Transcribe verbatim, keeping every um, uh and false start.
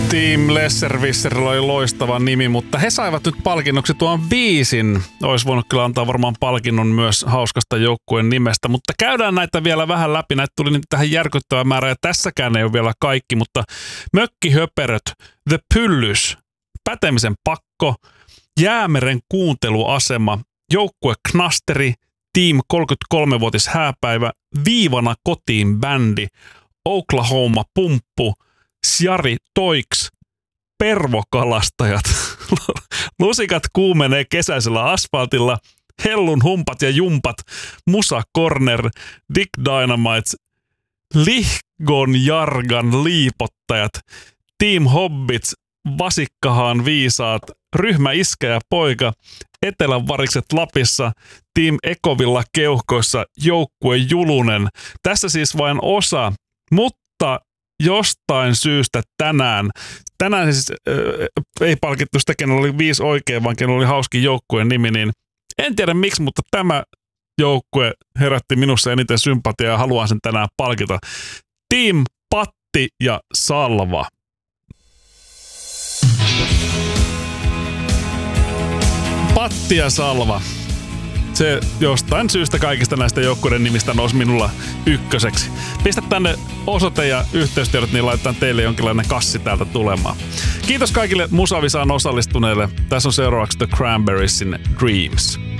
Team Lesser-Visserillä oli loistava nimi, mutta he saivat nyt palkinnoksi tuon viisin. Olisi voinut kyllä antaa varmaan palkinnon myös hauskasta joukkueen nimestä, mutta käydään näitä vielä vähän läpi. Näitä tuli nyt tähän järkyttävä määrä ja tässäkään ei ole vielä kaikki, mutta Mökkihöperöt, The Pyllys, Pätemisen pakko, Jäämeren kuunteluasema, joukkue Knasteri, Team kolmekymmentäkolme-vuotis hääpäivä, Viivana kotiin bändi, Oklahoma pumppu, Sjari Toiks, Pervokalastajat, Lusikat kuumenee kesäisellä asfaltilla, Hellun humpat ja jumpat, Musa Corner, Dick Dynamites, Lihgon Jargan liipottajat, Team Hobbits, Vasikkahaan viisaat, Ryhmä Iskä ja poika, Etelän varikset Lapissa, Team Ekovilla keuhkoissa, joukkue Julunen. Tässä siis vain osa, mutta jostain syystä tänään, tänään siis äh, ei palkittu sitä, kenellä oli viisi oikein, vaan kenellä oli hauskin joukkueen nimi, niin en tiedä miksi, mutta tämä joukkue herätti minussa eniten sympatiaa ja haluan sen tänään palkita. Team Patti ja Salva. Patti ja Salva. Se jostain syystä kaikista näistä joukkueiden nimistä nousi minulla ykköseksi. Pistä tänne osoite ja yhteystiedot, niin laitetaan teille jonkinlainen kassi täältä tulemaan. Kiitos kaikille Musavisaan osallistuneille. Tässä on seuraavaksi The Cranberriesin Dreams.